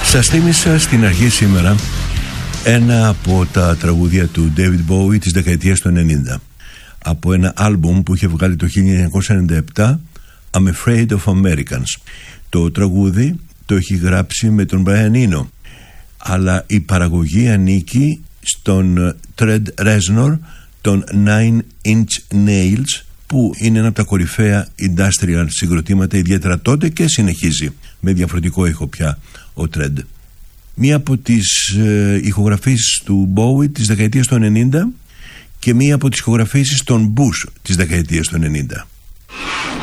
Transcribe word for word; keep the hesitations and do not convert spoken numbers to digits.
Σας θύμισα στην αρχή σήμερα ένα από τα τραγούδια του David Bowie της δεκαετίας του ενενήντα, από ένα άλμπουμ που είχε βγάλει το χίλια εννιακόσια ενενήντα επτά, I'm Afraid of Americans. Το τραγούδι το έχει γράψει με τον Brian Eno, αλλά η παραγωγή ανήκει στον Trent Reznor των Nine Inch Nails, που είναι ένα από τα κορυφαία industrial συγκροτήματα ιδιαίτερα τότε και συνεχίζει με διαφορετικό ήχο πια ο Trent. Μία από τις ε, ηχογραφήσεις του Bowie της δεκαετίας του ενενήντα και μία από τις ηχογραφήσεις των Bush της δεκαετίας του ενενήντα.